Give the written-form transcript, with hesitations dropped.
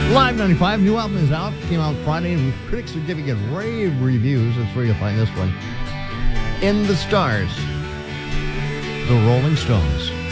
Live 95, new album is out. Came out Friday with critics are giving it rave reviews. That's where you'll find this one. In the Stars, the Rolling Stones.